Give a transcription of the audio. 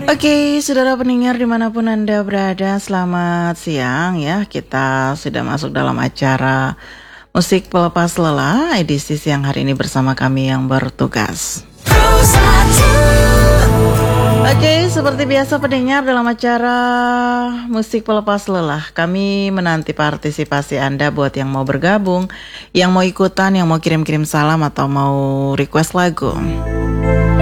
Oke, saudara pendengar dimanapun Anda berada, selamat siang ya. Kita sudah masuk dalam acara Musik Pelepas Lelah, edisi siang hari ini bersama kami yang bertugas. Oke, seperti biasa pendengar dalam acara Musik Pelepas Lelah, kami menanti partisipasi Anda buat yang mau bergabung, yang mau ikutan, yang mau kirim-kirim salam atau mau request lagu.